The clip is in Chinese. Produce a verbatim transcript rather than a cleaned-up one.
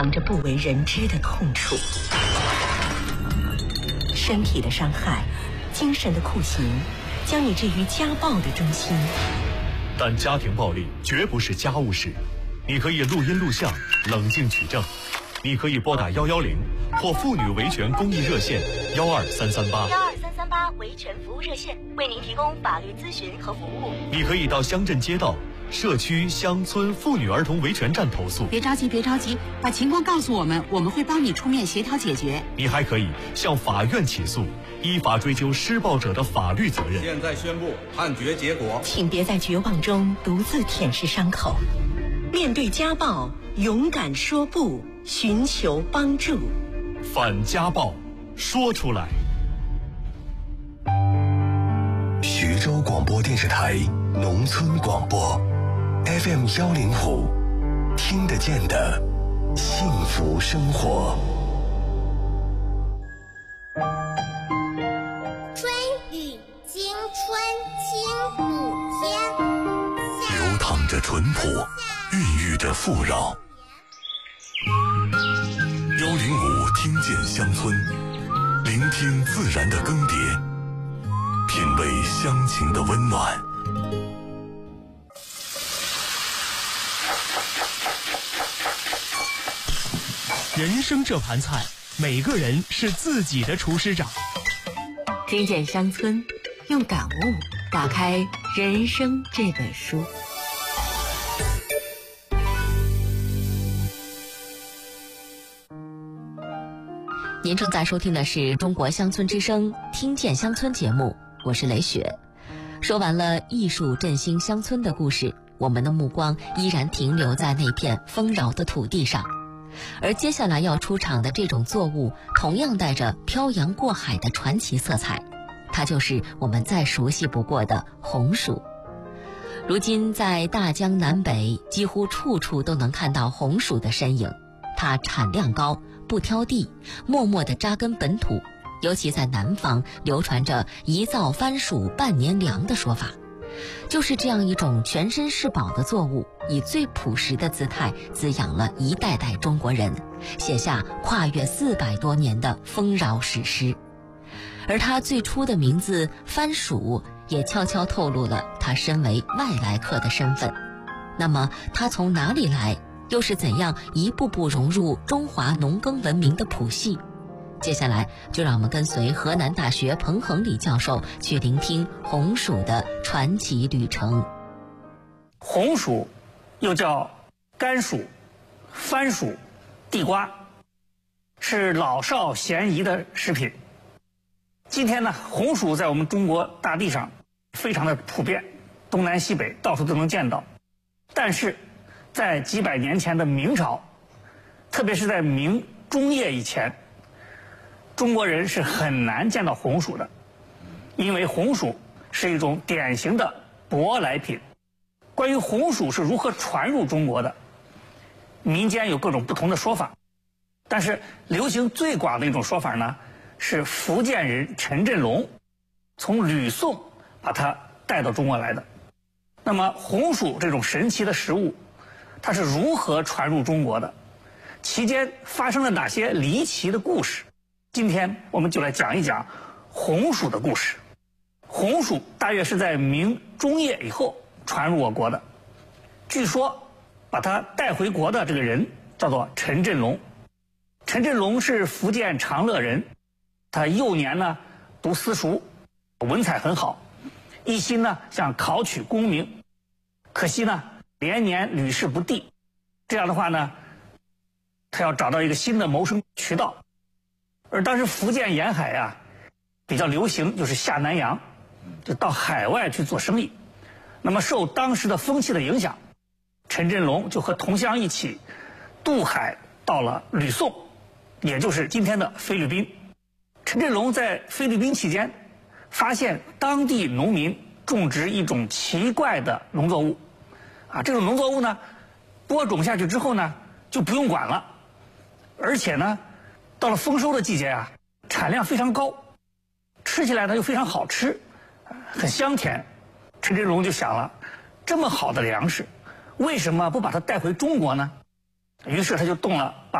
藏着不为人知的痛楚。身体的伤害，精神的酷刑，将你置于家暴的中心。 但家庭暴力绝不是家务事，你可以录音录像，冷静取证。你可以拨打幺幺零或妇女维权公益热线幺二三三八。 幺二三三八维权服务热线为您提供法律咨询和服务。 你可以到乡镇街道、社区、乡村妇女儿童维权站投诉。 别着急，别着急，把情况告诉我们，我们会帮你出面协调解决。 你还可以向法院起诉，依法追究施暴者的法律责任。 现在宣布判决结果， 请别在绝望中独自舔舐伤口，面对家暴，勇敢说不，寻求帮助。 反家暴，说出来。 徐州广播电视台农村广播 F M 幺零五，听得见的幸福生活。 春雨惊春清补天， 流淌着淳朴，孕育着富饶。幺零五听见乡村，聆听自然的更迭，品味乡情的温暖。 人生这盘菜，每个人是自己的厨师长。 听见乡村，用感悟打开人生这本书。 您正在收听的是中国乡村之声听见乡村节目，我是雷雪。说完了艺术振兴乡村的故事，我们的目光依然停留在那片丰饶的土地上。而接下来要出场的这种作物，同样带着漂洋过海的传奇色彩，它就是我们再熟悉不过的红薯。如今在大江南北，几乎处处都能看到红薯的身影。它产量高，不挑地，默默地扎根本土。尤其在南方，流传着一造番薯半年粮的说法。就是这样一种全身是宝的作物，以最朴实的姿态滋养了一代代中国人，写下跨越四百多年的丰饶史诗。而它最初的名字番薯，也悄悄透露了它身为外来客的身份。那么它从哪里来，又是怎样一步步融入中华农耕文明的谱系？接下来就让我们跟随河南大学彭恒礼教授去聆听红薯的传奇旅程。 红薯又叫甘薯、番薯、地瓜，是老少咸宜的食品。今天呢，红薯在我们中国大地上非常的普遍，东南西北到处都能见到。但是在几百年前的明朝，特别是在明中叶以前，中国人是很难见到红薯的，因为红薯是一种典型的舶来品。关于红薯是如何传入中国的，民间有各种不同的说法，但是流行最广的一种说法呢，是福建人陈振龙从吕宋把它带到中国来的。那么红薯这种神奇的食物，它是如何传入中国的？期间发生了哪些离奇的故事？今天我们就来讲一讲红薯的故事。红薯大约是在明中叶以后传入我国的。据说把它带回国的这个人叫做陈振龙。陈振龙是福建长乐人，他幼年呢读私塾，文采很好，一心呢想考取功名。可惜呢连年屡试不第，这样的话呢，他要找到一个新的谋生渠道。而当时福建沿海啊比较流行就是下南洋，就到海外去做生意。那么受当时的风气的影响，陈振龙就和同乡一起渡海到了吕宋，也就是今天的菲律宾。陈振龙在菲律宾期间发现当地农民种植一种奇怪的农作物啊，这种农作物呢播种下去之后呢就不用管了，而且呢到了丰收的季节啊产量非常高，吃起来呢又非常好吃，很香甜。陈振龙就想了，这么好的粮食为什么不把它带回中国呢？于是他就动了把